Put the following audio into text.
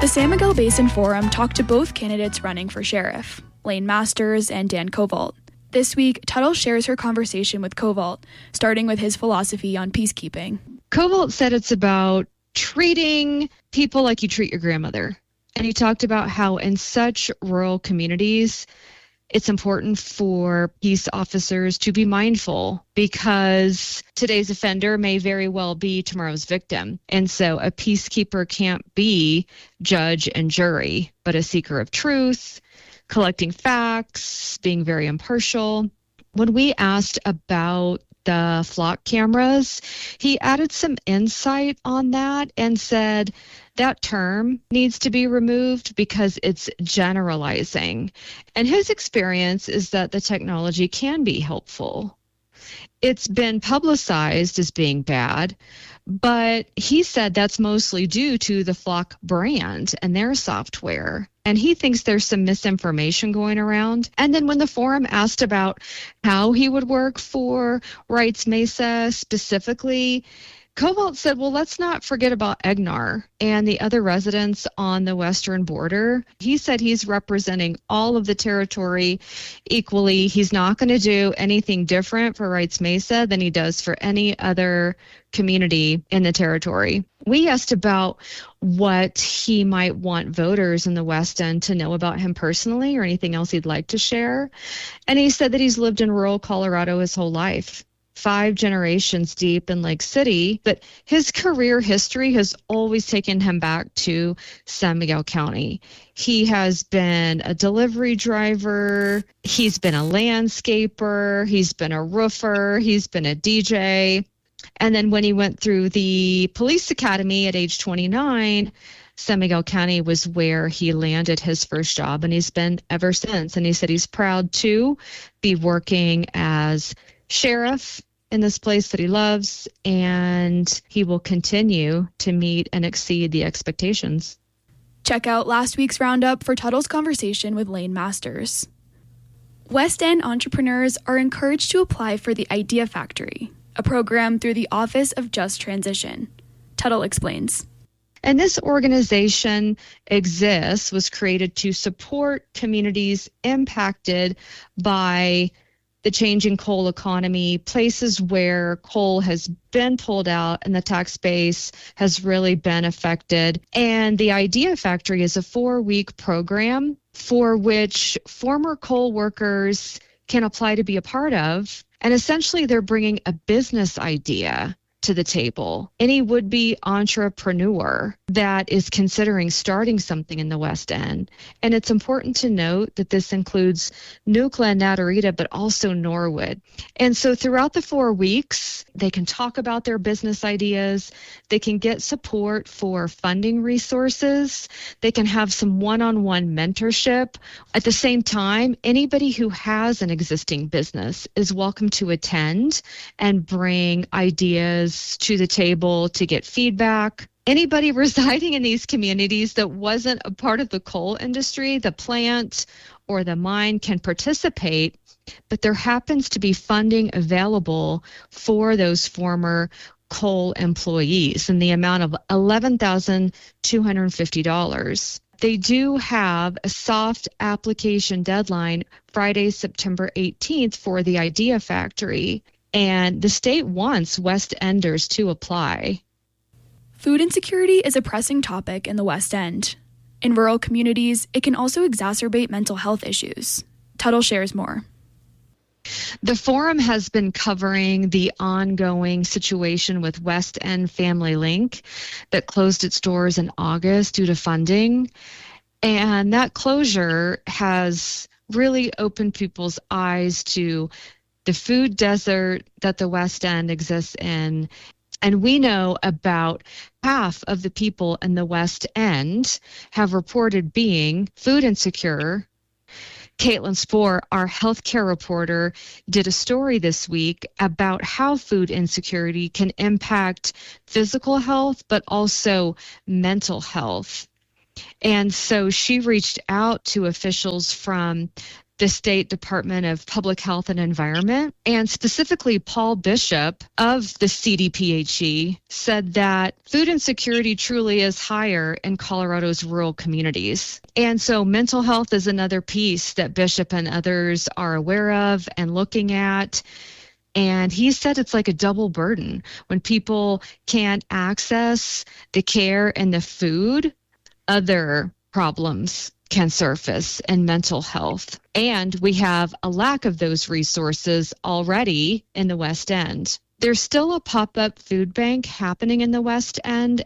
The San Miguel Basin Forum talked to both candidates running for sheriff, Lane Masters and Dan Covalt. This week, Tuttle shares her conversation with Covalt, starting with his philosophy on peacekeeping. Covalt said it's about treating people like you treat your grandmother. And he talked about how in such rural communities, it's important for peace officers to be mindful because today's offender may very well be tomorrow's victim. And so a peacekeeper can't be judge and jury, but a seeker of truth, collecting facts, being very impartial. When we asked about the flock cameras, he added some insight on that and said that term needs to be removed because it's generalizing. And his experience is that the technology can be helpful. It's been publicized as being bad, but he said that's mostly due to the Flock brand and their software. And he thinks there's some misinformation going around. And then when the forum asked about how he would work for Rights Mesa specifically, Covalt said, well, let's not forget about Egnar and the other residents on the western border. He said he's representing all of the territory equally. He's not going to do anything different for Rights Mesa than he does for any other community in the territory. We asked about what he might want voters in the West End to know about him personally or anything else he'd like to share. And he said that he's lived in rural Colorado his whole life, 5 generations deep in Lake City, but his career history has always taken him back to San Miguel County. He has been a delivery driver, he's been a landscaper, he's been a roofer, he's been a DJ. And then when he went through the police academy at age 29, San Miguel County was where he landed his first job, and he's been ever since. And he said he's proud to be working as sheriff in this place that he loves, and he will continue to meet and exceed the expectations. Check out last week's roundup for Tuttle's conversation with Lane Masters. West End entrepreneurs are encouraged to apply for the Idea Factory, a program through the Office of Just Transition. Tuttle explains. And this organization was created to support communities impacted by the changing coal economy, places where coal has been pulled out and the tax base has really been affected. And the Idea Factory is a 4-week program for which former coal workers can apply to be a part of. And essentially, they're bringing a business idea to the table. Any would-be entrepreneur that is considering starting something in the West End. And it's important to note that this includes Nucla and Natarita, but also Norwood. And so throughout the 4 weeks, they can talk about their business ideas. They can get support for funding resources. They can have some one-on-one mentorship. At the same time, anybody who has an existing business is welcome to attend and bring ideas to the table to get feedback. Anybody residing in these communities that wasn't a part of the coal industry, the plant, or the mine can participate, but there happens to be funding available for those former coal employees in the amount of $11,250. They do have a soft application deadline, Friday, September 18th, for the Idea Factory. And the state wants West Enders to apply. Food insecurity is a pressing topic in the West End. In rural communities, it can also exacerbate mental health issues. Tuttle shares more. The forum has been covering the ongoing situation with West End Family Link that closed its doors in August due to funding. And that closure has really opened people's eyes to the food desert that the West End exists in. And we know about half of the people in the West End have reported being food insecure. Caitlin Spohr, our healthcare reporter, did a story this week about how food insecurity can impact physical health, but also mental health. And so she reached out to officials from the State Department of Public Health and Environment, and specifically Paul Bishop of the CDPHE said that food insecurity truly is higher in Colorado's rural communities. And so mental health is another piece that Bishop and others are aware of and looking at. And he said it's like a double burden. When people can't access the care and the food, other problems can surface in mental health. And we have a lack of those resources already in the West End. There's still a pop-up food bank happening in the West End